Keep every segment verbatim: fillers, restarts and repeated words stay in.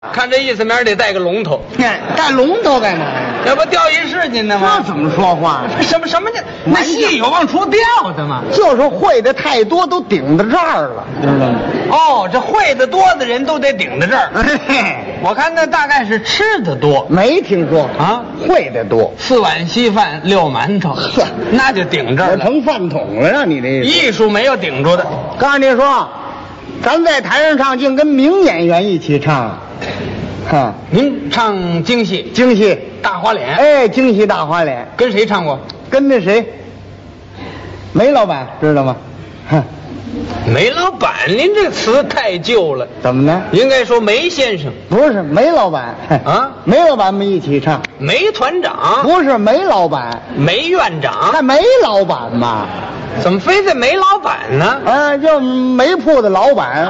看这意思，明儿得带个龙头。 带龙头干嘛呀？ 这不掉一市去呢吗？ 这怎么说话？ 什么什么叫？那戏有往出掉的吗？ 就是会的太多，都顶到这儿了，知道吗？ 哦，这会的多的人都得顶到这儿。我看那大概是吃的多， 没听说啊， 会的多， 四碗稀饭，六馒头，那就顶这儿了， 成饭桶了呀！你这艺术没有顶住的。 告诉你说，咱在台上唱，净跟名演员一起唱。哈， 您唱京戏， 京戏大花脸， 哎，京戏大花脸， 跟谁唱过？ 跟那谁，梅老板知道吗？哼， 梅老板，您这词太旧了。 怎么呢？ 应该说梅先生。 不是梅老板啊， 梅老板们一起唱。 梅团长不是梅老板， 梅院长。 还梅老板嘛？ 怎么非得梅老板呢？ 啊，就煤铺的老板。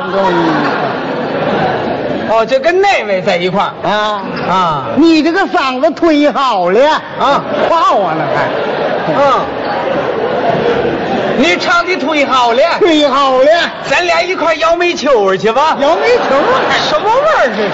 哦，就跟那位在一块儿啊啊！ 你这个嗓子忒好了啊， 夸我呢还？ 嗯，你唱的忒好了， 忒好了， 咱俩一块摇煤球去吧？ 摇煤球， 什么味儿这是？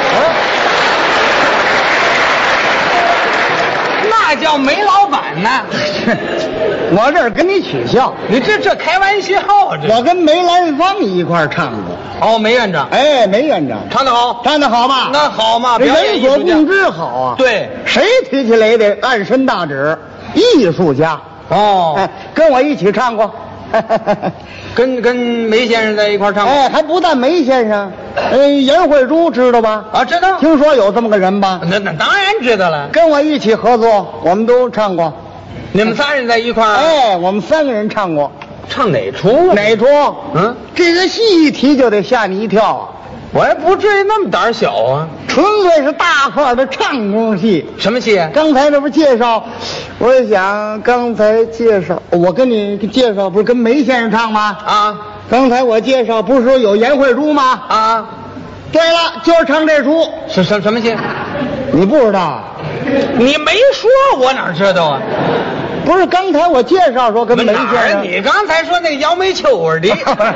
啊，那叫煤老板呢？ 我这儿跟你取笑， 你这这开玩笑这？ 我跟梅兰芳一块儿唱过。 哦，梅院长， 哎，梅院长唱得好， 唱得好吧？ 那好嘛， 这人所共知好啊。 对， 谁提起来也得按身大指，艺术家。 哦， 哎，跟我一起唱过。 跟跟梅先生在一块儿唱过。 哎，还不但梅先生，呃，严慧珠知道吧？ 啊，知道。 听说有这么个人吧？ 那那当然知道了。 跟我一起合作，我们都唱过。 你们仨人在一块儿？ 哎，我们三个人唱过。 唱哪出？ 哪出？ 嗯， 这个戏一提就得吓你一跳啊！ 我还不至于那么胆小啊， 纯粹是大块的唱功戏。 什么戏？ 刚才这不介绍，我想刚才介绍，我跟你介绍不是跟梅先生唱吗？ 啊， 刚才我介绍不是说有严慧珠吗？ 啊， 对了，就是唱这出。 是什什么戏？ 你不知道？ 你没说，我哪知道啊？ 不是刚才我介绍说跟梅先生， 你刚才说那个摇煤球的。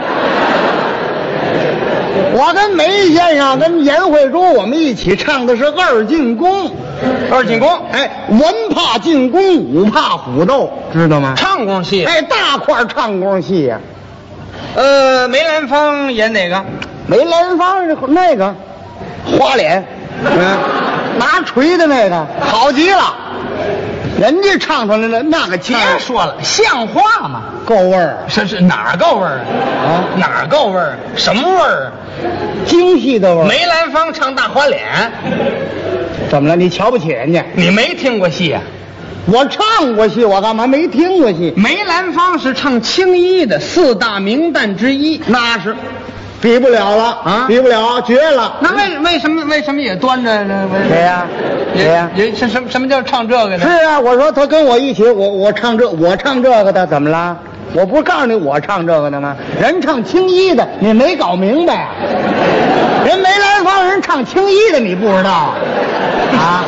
我跟梅先生跟严慧珠我们一起唱的是二进宫。 二进宫， 哎，文怕进宫，武怕虎斗，知道吗？ 唱功戏， 哎，大块唱功戏呀、 啊。呃，梅兰芳演哪个？ 梅兰芳那个花脸，嗯，拿锤的那个，好极了。人家唱出来了，那个别说了，像话吗？ 够味儿， 是是哪儿够味儿啊？哪儿够味儿？什么味儿啊？ 京戏的味儿。 梅兰芳唱大花脸， 怎么了？你瞧不起人家？ 你没听过戏啊？ 我唱过戏，我干嘛没听过戏？ 梅兰芳是唱青衣的四大名旦之一， 那是。比不了了啊！比不了，绝了。 那为为什么为什么也端着呢？ 谁呀？谁呀？ 人是什么什么叫唱这个呢？ 是啊，我说他跟我一起，我我唱这我唱这个的，怎么了？我不是告诉你我唱这个的吗？人唱青衣的，你没搞明白啊？人梅兰芳人唱青衣的，你不知道啊？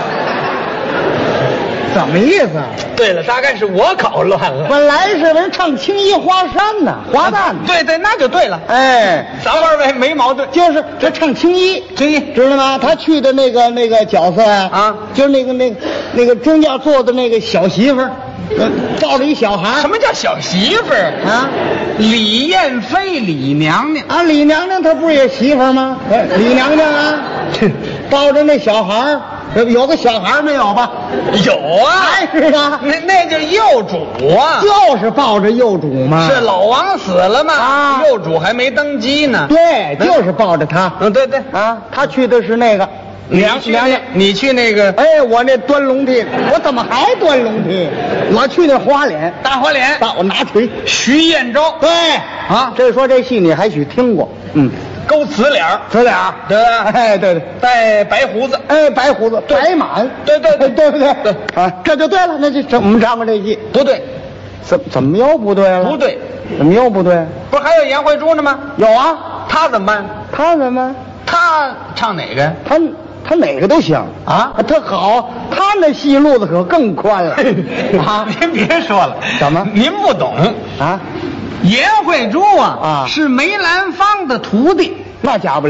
怎么意思？ 对了，大概是我搞乱了。 本来是人唱青衣花山呢，花旦。 对对，那就对了。 哎， 咱二位没矛盾， 就是这唱青衣， 青衣知道吗？他去的那个那个角色呀， 啊， 就是那个那个那个中间坐的那个小媳妇儿，抱着一小孩。 什么叫小媳妇儿啊？ 李艳妃，李娘娘啊，李娘娘她不是也媳妇儿吗？李娘娘啊，抱着那小孩儿。有个小孩没有吧？ 有啊， 是啊， 那那就是幼主啊， 就是抱着幼主嘛。 是老王死了嘛， 啊， 幼主还没登基呢。 对，就是抱着他。 嗯，对对啊，他去的是那个娘娘娘，你去那个， 哎，我那端龙屉，我怎么还端龙屉？我去那花脸， 大花脸， 大我拿锤。 徐彦昭， 对啊， 这说这戏你还许听过？嗯。 勾瓷脸儿， 瓷脸儿， 对吧？ 哎，对对， 带白胡子， 哎，白胡子，白满， 对对对， 对不对？ 对啊，这就对了，那就我们唱过这戏， 不对， 怎怎么又不对了？ 不对， 怎么又不对？ 不是还有严慧珠呢吗？ 有啊， 他怎么办？ 他怎么？ 他唱哪个？ 他他哪个都行啊， 他好，他那戏路子可更宽了啊！您别说了， 怎么？ 您不懂啊？ 严慧珠啊， 啊， 是梅兰芳的徒弟。 那假不了，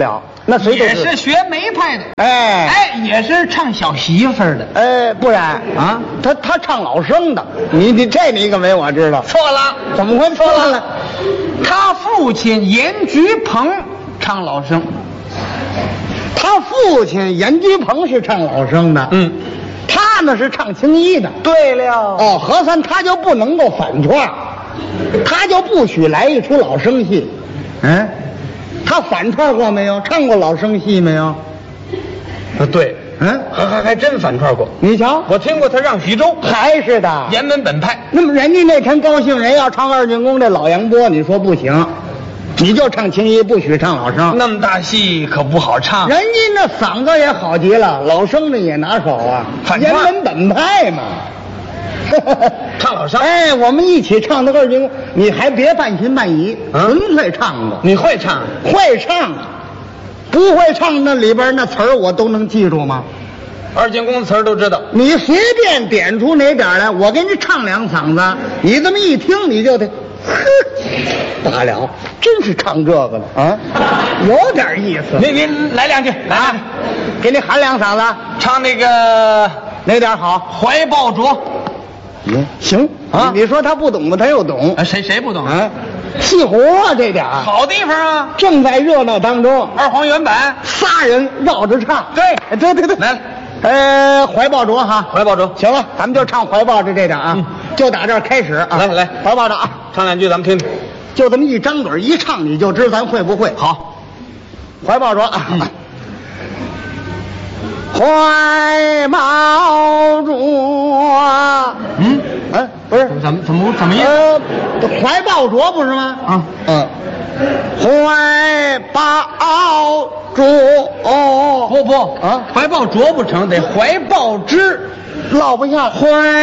那谁都知道也是学梅派的。 哎哎，也是唱小媳妇儿的。 哎，不然啊， 他他唱老生的，你你这你可没我知道。 错了， 怎么会错了？ 他父亲严菊鹏唱老生。 他父亲严菊鹏是唱老生的， 嗯， 他呢是唱青衣的。 对了。 哦，合算他就不能够反串，他就不许来一出老生戏。嗯，他反串过没有？唱过老生戏没有？ 啊，对， 嗯， 还还还真反串过。 你瞧， 我听过他让徐州， 还是的。 严门本派。 那么人家那天高兴，人要唱二进宫这老杨波，你说不行，你就唱青衣，不许唱老生。 那么大戏可不好唱。 人家那嗓子也好极了，老生的也拿手啊， 反串严门本派嘛。 唱老生。 哎，我们一起唱的二进宫，你还别半信半疑， 嗯纯粹唱的。 你会唱？ 会唱，不会唱那里边那词儿我都能记住吗？ 二进宫词儿都知道。 你随便点出哪点来，我给你唱两嗓子，你这么一听你就得，呵，罢了，真是唱这个的啊，有点意思。 你你来两句，来啊，给你喊两嗓子， 唱那个哪点好？ 怀抱着。 嗯，行啊你你说他不懂吧？他又懂啊，谁谁不懂？ 啊，戏活啊这点儿好地方啊！ 正在热闹当中， 二黄原版， 仨人绕着唱。 对哎对对对， 来了， 呃，怀抱着哈， 怀抱着。 行了，咱们就唱怀抱着这点啊， 嗯就打这儿开始啊。 来来怀抱着啊， 唱两句咱们听听。 就这么一张嘴一唱，你就知咱会不会。 好， 怀抱着啊， 嗯怀抱着， 嗯， 哎，不是， 怎么怎么怎么意思？ 呃，怀抱着不是吗？ 啊， 嗯，怀抱着， 不不啊， 怀抱着不成，得怀抱之， 落不下。 怀。